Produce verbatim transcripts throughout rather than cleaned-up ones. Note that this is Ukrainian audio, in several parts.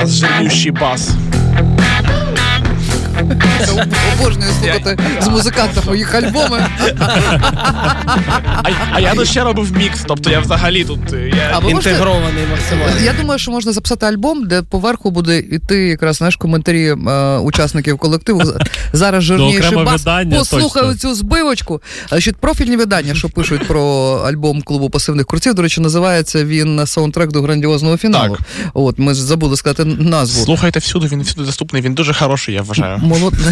нас жирнющий бас. Обожнюю слухати з музикантами їх альбоми. А, а я ще робив мікс, тобто я взагалі тут я... інтегрований максимально. Я думаю, що можна записати альбом, де поверху буде йти якраз, знаєш, коментарі е, учасників колективу. Зараз жирніший бас. Послухаю цю збивочку. Значить, профільні видання, що пишуть про альбом клубу пасивних курців, до речі, називається він «Саундтрек до грандіозного фіналу». Так. От, ми забули сказати назву. Слухайте всюди, він всюди доступний, він дуже хороший, я вважаю. Молодне.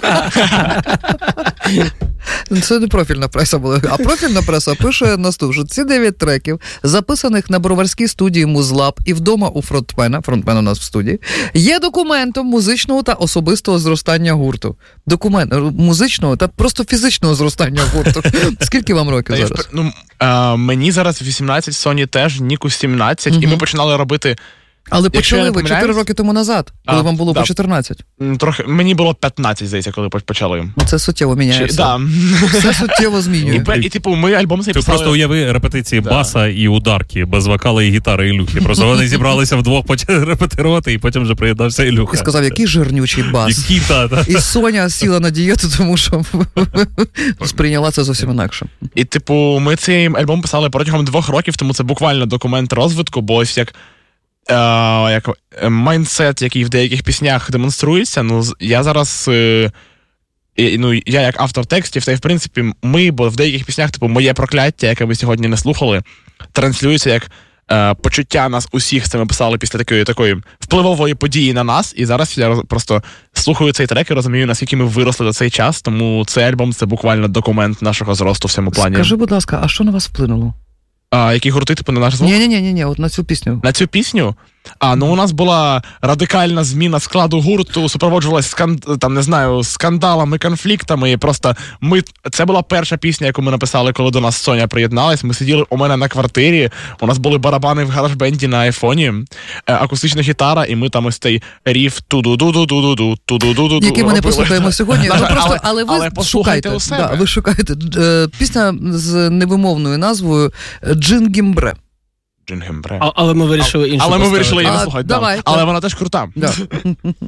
Це не профільна преса була. А профільна преса пише наступне, що ці дев'ять треків, записаних на броварській студії Музлаб і вдома у фронтмена, фронтмен у нас в студії, є документом музичного та особистого зростання гурту. Документ музичного та просто фізичного зростання гурту. Скільки вам років та зараз? Ну, а, мені зараз вісімнадцять, Соні теж, Ніку сімнадцять, угу. І ми починали робити... Але почали ви чотири роки тому назад, коли а, вам було да. по чотирнадцять. Трохи, мені було п'ятнадцять, здається, коли почали. Ну, це суттєво міняється. Да. Все суттєво змінює. І, і, і типу, ми альбом цей Ти писали... просто уяви репетиції да. баса і ударки, без вокала і гітари Ілюхи. Просто вони зібралися вдвох, почали репетирувати, і потім вже приєднався Ілюха. І сказав, який жирнючий бас. Який, та, та. І Соня сіла на дієту, тому що сприйняла це зовсім інакше. І, типу, ми цей альбом писали протягом двох років, тому це буквально документ розвитку, бо ось як Uh, як майндсет, який в деяких піснях демонструється, ну, я зараз, uh, і, ну, я як автор текстів, та й, в принципі, ми, бо в деяких піснях, типу, моє прокляття, яке ви сьогодні не слухали, транслюється як uh, почуття нас усіх, це ми писали після такої, такої впливової події на нас, і зараз я роз, просто слухаю цей трек і розумію, наскільки ми виросли за цей час, тому цей альбом – це буквально документ нашого зросту в цьому плані. Скажи, будь ласка, а що на вас вплинуло? А, які гурти, типу, на наш звук? Ні-ні-ні, от на цю пісню. На цю пісню? А, ну у нас була радикальна зміна складу гурту, супроводжувалась сканд... там, не знаю, скандалами, конфліктами, і просто ми... Це була перша пісня, яку ми написали, коли до нас Соня приєдналась. Ми сиділи у мене на квартирі, у нас були барабани в гараж-бенді на айфоні, акустична гітара, і ми там ось цей ріф ту-ду-ду-ду-ду-ду, ту-ду-ду-ду-ду. Який ми не послухаємо сьогодні. Ну, просто, але, але ви але шукайте, у себе. Да, ви шукаєте. Пісня з невимовною назвою «Джингімбре». Джингімбре. А, але ми вирішили іншу Але ми поставити. вирішили її не А, слухати. давай, да. Але вона теж крута. Да.